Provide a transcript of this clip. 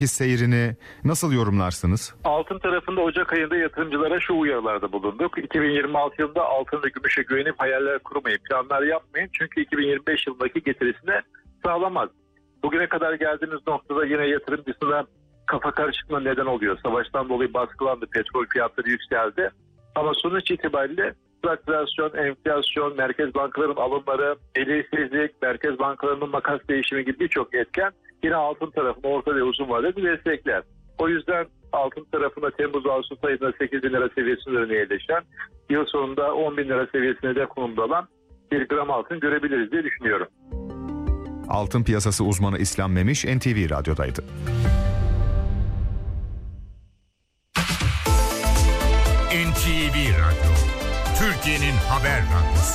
seyrini nasıl yorumlarsınız? Altın tarafında Ocak ayında yatırımcılara şu uyarılarda bulunduk. 2026 yılında altın ve gümüşe güvenip hayaller kurmayın, planlar yapmayın. Çünkü 2025 yılındaki getirisine sağlamaz. Bugüne kadar geldiğimiz noktada yine yatırımcısına kafa karışıklığına neden oluyor. Savaştan dolayı baskılandı, petrol fiyatları yükseldi. Ama sonuç itibariyle enflasyon, merkez bankaların alımları, belirsizlik, merkez bankalarının makas değişimi gibi birçok etken yine altın tarafını orta ve uzun vadede destekler. O yüzden altın tarafında Temmuz-Ağustos ayında 8 bin lira seviyesinin önüne yerleşen, yıl sonunda 10 bin lira seviyesine de konumda olan bir gram altın görebiliriz diye düşünüyorum. Altın piyasası uzmanı İslam Memiş NTV Radyo'daydı. NTV Radyo, Türkiye'nin haber radyosu.